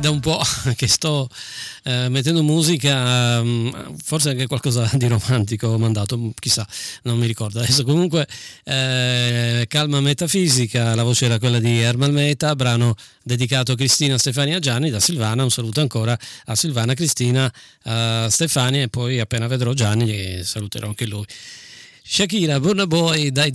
da un po' che sto mettendo musica, forse anche qualcosa di romantico ho mandato, chissà, non mi ricordo adesso. Comunque Calma Metafisica, la voce era quella di Ermal Meta, brano dedicato a Cristina, Stefania, Gianni, da Silvana. Un saluto ancora a Silvana, Cristina, Stefania, e poi appena vedrò Gianni saluterò anche lui. Shakira, Burna Boy, dai